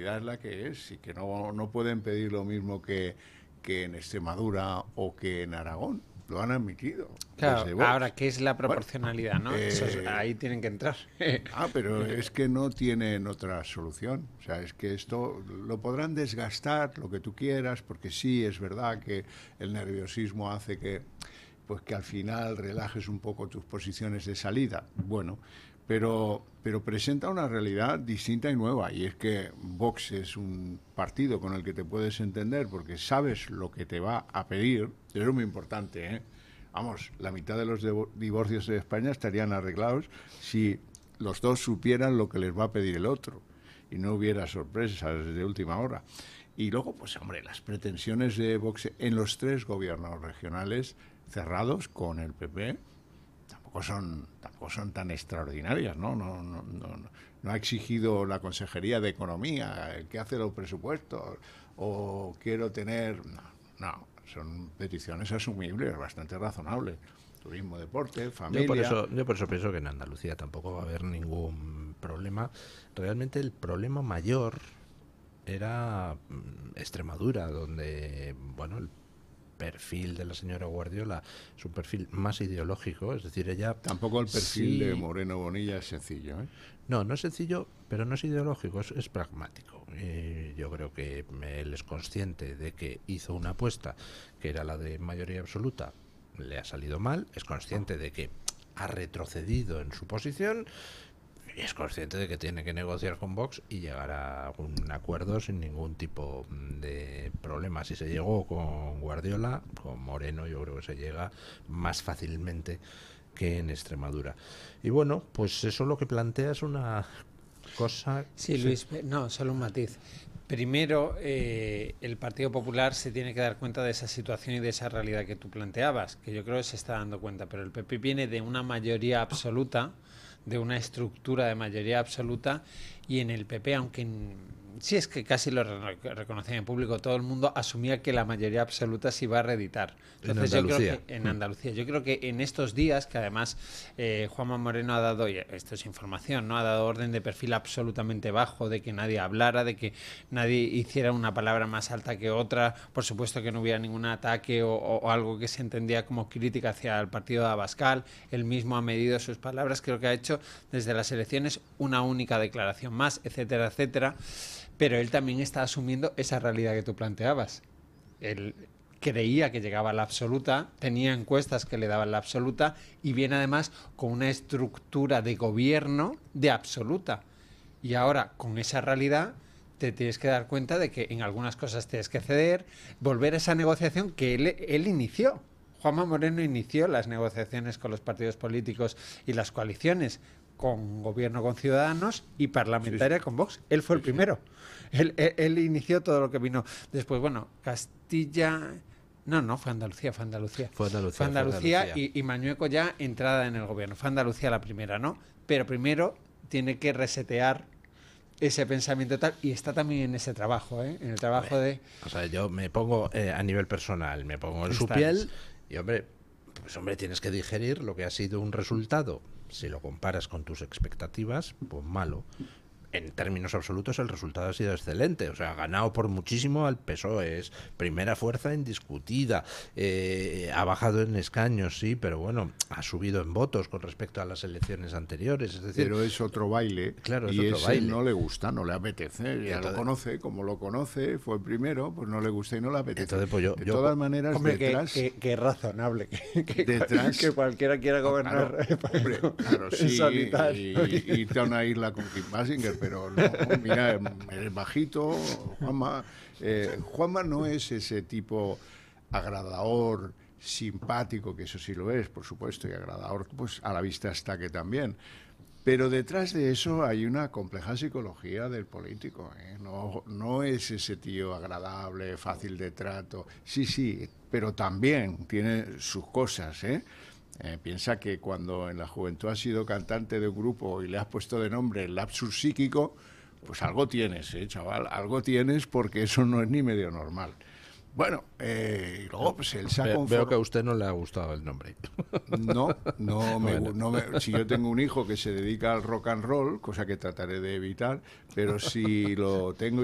realidad es la que es y que no pueden pedir lo mismo que en Extremadura o que en Aragón. Lo han admitido Claro, desde Vox. ahora, ¿qué es la Bueno, proporcionalidad, no? Ahí tienen que entrar. pero es que no tienen otra solución. O sea, es que esto lo podrán desgastar, lo que tú quieras, porque sí, es verdad que el nerviosismo hace que, pues que al final relajes un poco tus posiciones de salida. Bueno, pero presenta una realidad distinta y nueva, y es que Vox es un partido con el que te puedes entender porque sabes lo que te va a pedir. Eso es muy importante, ¿eh? Vamos, la mitad de los divorcios de España estarían arreglados si los dos supieran lo que les va a pedir el otro y no hubiera sorpresas de última hora. Y luego, pues hombre, las pretensiones de Vox en los 3 gobiernos regionales cerrados con el PP tampoco son tan extraordinarias, ¿no? No ha exigido la Consejería de Economía, el que hace los presupuestos, o quiero tener... No, son peticiones asumibles, bastante razonables. Turismo, deporte, familia... Yo por eso pienso que en Andalucía tampoco va a haber ningún problema. Realmente el problema mayor era Extremadura, donde, bueno, el perfil de la señora Guardiola es un perfil más ideológico, es decir, ella... Tampoco el perfil de Moreno Bonilla es sencillo, ¿eh? No es sencillo, pero no es ideológico, es pragmático. Yo creo que él es consciente de que hizo una apuesta que era la de mayoría absoluta, le ha salido mal, es consciente de que ha retrocedido en su posición y es consciente de que tiene que negociar con Vox y llegar a un acuerdo sin ningún tipo de problema. Si se llegó con Guardiola, con Moreno yo creo que se llega más fácilmente que en Extremadura. Y bueno, pues eso lo que plantea es una cosa... Sí, Luis, no, solo un matiz. Primero, el Partido Popular se tiene que dar cuenta de esa situación y de esa realidad que tú planteabas, que yo creo que se está dando cuenta, pero el PP viene de una mayoría absoluta, de una estructura de mayoría absoluta, y en el PP, aunque sí es que casi lo reconocía en público, todo el mundo asumía que la mayoría absoluta se iba a reeditar. Entonces yo creo que en Andalucía, yo creo que en estos días, que además Juanma Moreno ha dado, y esto es información, ¿no? Ha dado orden de perfil absolutamente bajo, de que nadie hablara, de que nadie hiciera una palabra más alta que otra, por supuesto que no hubiera ningún ataque o algo que se entendía como crítica hacia el partido de Abascal. Él mismo ha medido sus palabras, creo que ha hecho desde las elecciones una única declaración más, etcétera, etcétera. Pero él también está asumiendo esa realidad que tú planteabas. Él creía que llegaba a la absoluta, tenía encuestas que le daban la absoluta y viene además con una estructura de gobierno de absoluta. Y ahora, con esa realidad, te tienes que dar cuenta de que en algunas cosas tienes que ceder, volver a esa negociación que él inició. Juanma Moreno inició las negociaciones con los partidos políticos y las coaliciones, con gobierno con Ciudadanos y parlamentaria con Vox. Él fue el primero. Él inició todo lo que vino después. Bueno, Castilla... No, fue Andalucía. Fue Andalucía y Mañueco ya entrada en el gobierno. Fue Andalucía la primera, ¿no? Pero primero tiene que resetear ese pensamiento tal, y está también en ese trabajo, ¿eh? En el trabajo de... O sea, yo me pongo a nivel personal, me pongo en su piel y, hombre, tienes que digerir lo que ha sido un resultado. Si lo comparas con tus expectativas, pues malo. En términos absolutos el resultado ha sido excelente, o sea, ha ganado por muchísimo al PSOE, es primera fuerza indiscutida, ha bajado en escaños, sí, pero bueno, ha subido en votos con respecto a las elecciones anteriores, es decir... Pero es otro baile, claro, y ese no le gusta, no le apetece, ya lo conoce, como lo conoce, fue el primero, pues no le gusta y no le apetece. Entonces, pues de todas maneras, hombre, detrás... que razonable, detrás, que cualquiera quiera gobernar claro, sí, solitario. Y irte a una isla con Kim Basinger, pero no, mira, eres bajito, Juanma. Juanma no es ese tipo agradador, simpático, que eso sí lo es, por supuesto, y agradador, pues a la vista está que también. Pero detrás de eso hay una compleja psicología del político, ¿eh? No es ese tío agradable, fácil de trato. Sí, pero también tiene sus cosas, ¿eh? Piensa que cuando en la juventud has sido cantante de un grupo y le has puesto de nombre el lapsus psíquico, pues algo tienes, chaval, algo tienes, porque eso no es ni medio normal. Bueno, y luego pues él se ha conformado. Veo que a usted no le ha gustado el nombre. Si yo tengo un hijo que se dedica al rock and roll, cosa que trataré de evitar, pero si lo tengo